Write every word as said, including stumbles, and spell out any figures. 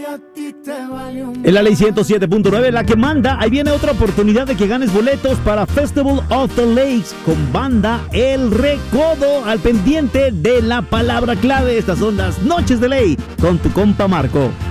En la ley ciento siete punto nueve, la que manda. Ahí viene otra oportunidad de que ganes boletos para Festival of the Lakes con banda El Recodo. Al pendiente de la palabra clave. Estas son las noches de ley con tu compa Marco.